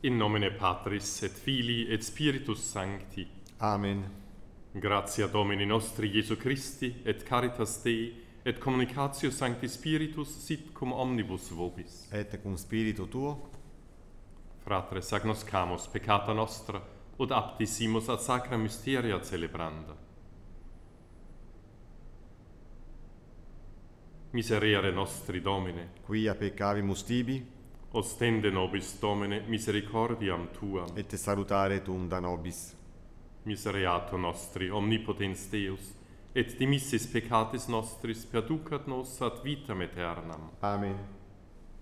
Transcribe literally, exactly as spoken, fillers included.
In nomine Patris et Filii et Spiritus Sancti. Amen. Gratia Domini nostri Iesu Christi et caritas Dei et communicatio Sancti Spiritus sit cum omnibus vobis. Et cum spiritu tuo, Fratres agnoscamus peccata nostra ut aptisimus ad sacra mysteria celebranda. Miserere nostri Domine, quia peccavimus tibi, ostende nobis Domine misericordiam Tuam. et salutare tuum da nobis. Misereatur nostri, omnipotens Deus, et dimissis peccatis nostris perducat nos ad vitam aeternam. Amen.